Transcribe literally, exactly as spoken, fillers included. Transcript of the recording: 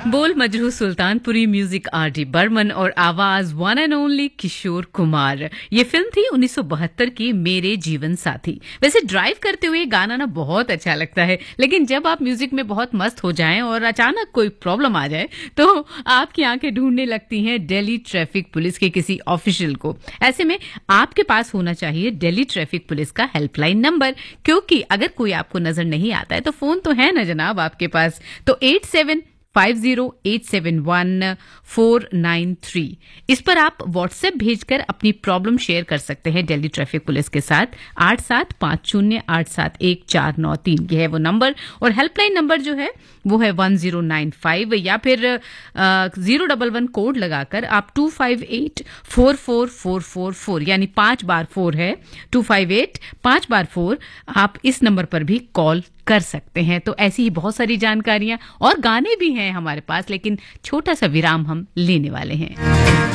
बोल Majrooh Sultanpuri, music R D Burman और आवाज one and only Kishore Kumar. ये फिल्म थी उन्नीस सौ बहत्तर की मेरे जीवन साथी। वैसे ड्राइव करते हुए गाना ना बहुत अच्छा लगता है, लेकिन जब आप म्यूजिक में बहुत मस्त हो जाएं और अचानक कोई प्रॉब्लम आ जाए तो आपकी आंखें ढूंढने लगती हैं दिल्ली ट्रैफिक पुलिस के किसी ऑफिशियल को। ऐसे में आपके पास होना चाहिए दिल्ली ट्रैफिक पुलिस का हेल्पलाइन नंबर, क्योंकि अगर कोई आपको नजर नहीं आता है तो फोन तो है ना जनाब आपके पास। तो eight seven five zero eight seven one four nine three इस पर आप व्हाट्सएप भेजकर अपनी प्रॉब्लम शेयर कर सकते हैं दिल्ली ट्रैफिक पुलिस के साथ। आठ सात पाँच शून्य आठ सात एक चार नौ तीन ये है वो नंबर, और हेल्पलाइन नंबर जो है वो है वन जीरो नाइन फाइव, या फिर जीरो डबल वन कोड लगाकर आप to five eight four four four four four यानी पांच बार फोर है टू फाइव एट पांच बार फोर, आप इस नंबर पर भी कॉल कर सकते हैं। तो ऐसी ही बहुत सारी जानकारियां और गाने भी हैं हमारे पास, लेकिन छोटा सा विराम हम लेने वाले हैं।